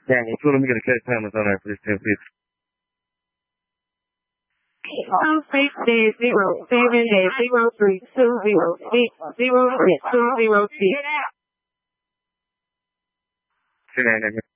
Yeah, if you let me get a cash payment on that for this 1050. Oh, 6-0-7-0-3-2-0-8-0-6-2-0-2. Say that, nigga.